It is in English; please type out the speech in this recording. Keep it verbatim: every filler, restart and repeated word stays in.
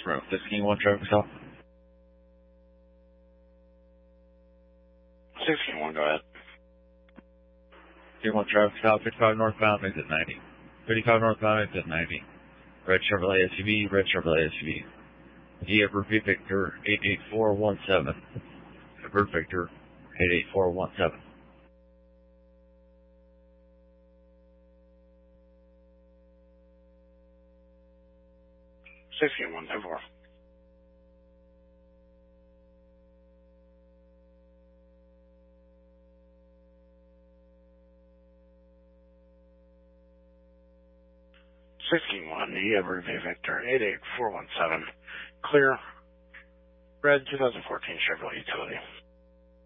Route sixteen one traffic stop. sixteen one, go ahead. sixteen one traffic stop, fifty-five northbound, exit ninety. fifty-five northbound, exit ninety. Red Chevrolet S U V, red Chevrolet S U V. Via Repeat Victor eight eight four one seven. Repeat Victor eight eight four one seven. sixteen one, ten four. sixteen one, the Everyday Victor eight eight four one seven. Clear. Red two thousand fourteen Chevrolet Utility.